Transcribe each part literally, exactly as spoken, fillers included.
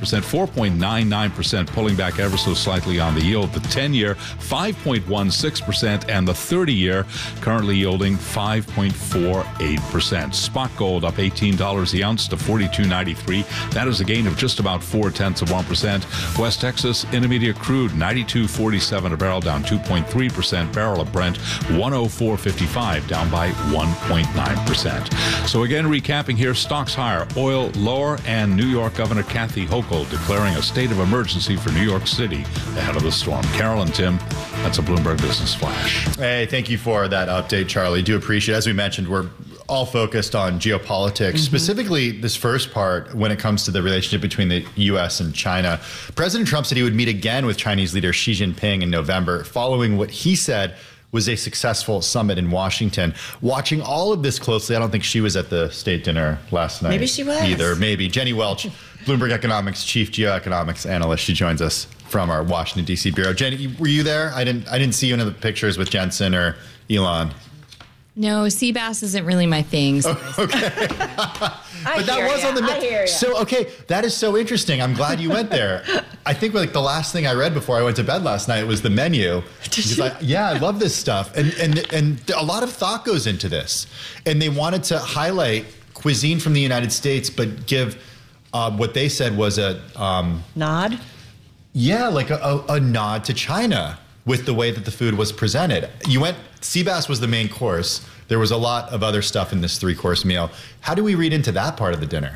percent, four point nine nine percent, pulling back ever so slightly on the yield. The ten-year, five point one six percent, and the thirty-year currently yielding five point four eight percent. Spot gold up eighteen dollars the ounce to forty-two ninety-three. That is a gain of just about four-tenths of one percent. West Texas Intermediate crude, ninety-two forty-seven a barrel, down two point three percent. Barrel of Brent, one oh four fifty-five, down by one point nine percent. So again, recapping here, stocks higher, oil lower, and New York Governor Kathy Hochul declaring a state of emergency for New York City ahead of the storm. Carol and Tim, that's a Bloomberg Business Flash. Hey, thank you for that update, Charlie. Do appreciate it. As we mentioned, we're all focused on geopolitics, mm-hmm. specifically this first part when it comes to the relationship between the U S and China. President Trump said he would meet again with Chinese leader Xi Jinping in November, following what he said was a successful summit in Washington. Watching all of this closely, I don't think she was at the state dinner last night. Maybe she was. Either. Maybe. Jenny Welch, Bloomberg Economics Chief Geoeconomics Analyst. She joins us from our Washington, D C bureau. Jenny, were you there? I didn't I didn't see you in the pictures with Jensen or Elon. No, sea bass isn't really my thing. So oh, okay. But that was ya. on the I hear ya. So, okay, that is so interesting. I'm glad you went there. I think like the last thing I read before I went to bed last night was the menu. Did you? I, yeah, I love this stuff. And, and, and a lot of thought goes into this. And they wanted to highlight cuisine from the United States, but give uh, what they said was a... Um, Nod? Yeah, like a, a, a nod to China with the way that the food was presented. You went, sea bass was the main course. There was a lot of other stuff in this three-course meal. How do we read into that part of the dinner?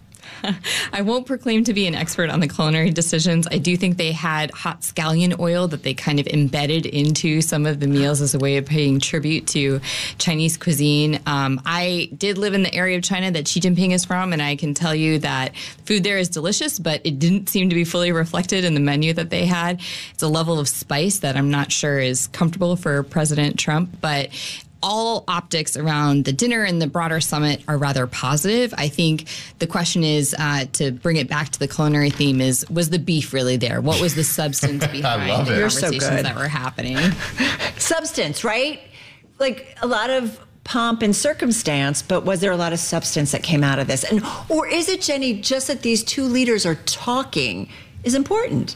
I won't proclaim to be an expert on the culinary decisions. I do think they had hot scallion oil that they kind of embedded into some of the meals as a way of paying tribute to Chinese cuisine. Um, I did live in the area of China that Xi Jinping is from, and I can tell you that food there is delicious, but it didn't seem to be fully reflected in the menu that they had. It's a level of spice that I'm not sure is comfortable for President Trump, but all optics around the dinner and the broader summit are rather positive. I think the question is, uh, to bring it back to the culinary theme, is, was the beef really there? What was the substance behind the You're so conversations good. that were happening? Substance, right? Like a lot of pomp and circumstance, but was there a lot of substance that came out of this? And or is it, Jenny, just that these two leaders are talking is important?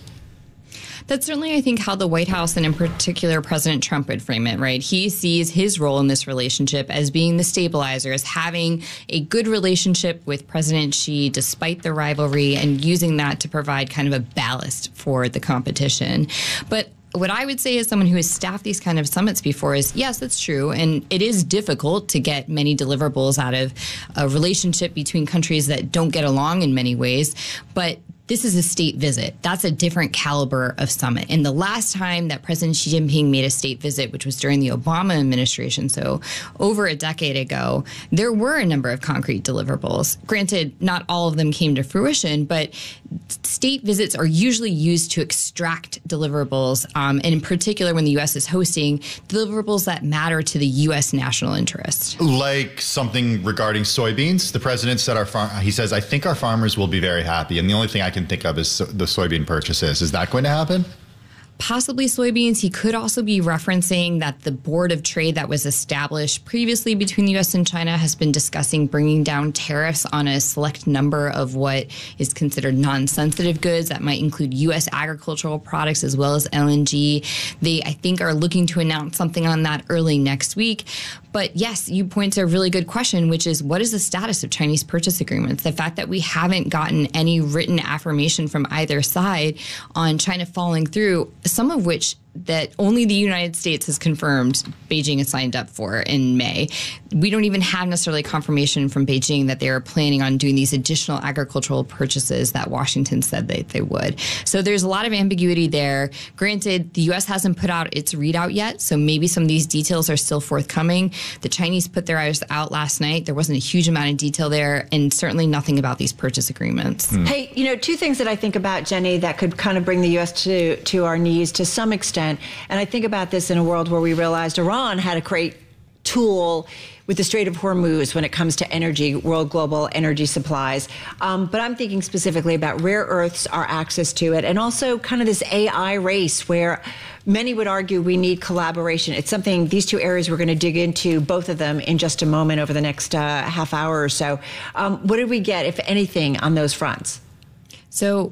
That's certainly, I think, how the White House and in particular President Trump would frame it, right? He sees his role in this relationship as being the stabilizer, as having a good relationship with President Xi despite the rivalry and using that to provide kind of a ballast for the competition. But what I would say as someone who has staffed these kind of summits before is, yes, that's true. And it is difficult to get many deliverables out of a relationship between countries that don't get along in many ways. But this is a state visit. That's a different caliber of summit. And the last time that President Xi Jinping made a state visit, which was during the Obama administration, so over a decade ago, there were a number of concrete deliverables. Granted, not all of them came to fruition, but state visits are usually used to extract deliverables, um, and in particular when the U S is hosting, deliverables that matter to the U S national interest. Like something regarding soybeans. The president said our farm, he says, I think our farmers will be very happy. And the only thing I can think of is so the soybean purchases. Is that going to happen? Possibly soybeans. He could also be referencing that the Board of Trade that was established previously between the U S and China has been discussing bringing down tariffs on a select number of what is considered non-sensitive goods. That might include U S agricultural products as well as L N G. They, I think, are looking to announce something on that early next week. But yes, you point to a really good question, which is, what is the status of Chinese purchase agreements? The fact that we haven't gotten any written affirmation from either side on China following through, some of which that only the United States has confirmed Beijing has signed up for in May. We don't even have necessarily confirmation from Beijing that they are planning on doing these additional agricultural purchases that Washington said they, they would. So there's a lot of ambiguity there. Granted, the U S hasn't put out its readout yet, so maybe some of these details are still forthcoming. The Chinese put theirs out last night. There wasn't a huge amount of detail there, and certainly nothing about these purchase agreements. Hmm. Hey, you know, two things that I think about, Jenny, that could kind of bring the U S to, to our knees to some extent. And I think about this in a world where we realized Iran had a great tool with the Strait of Hormuz when it comes to energy, world global energy supplies. Um, but I'm thinking specifically about rare earths, our access to it, and also kind of this A I race where many would argue we need collaboration. It's something, these two areas we're going to dig into, both of them, in just a moment over the next uh, half hour or so. Um, what did we get, if anything, on those fronts? So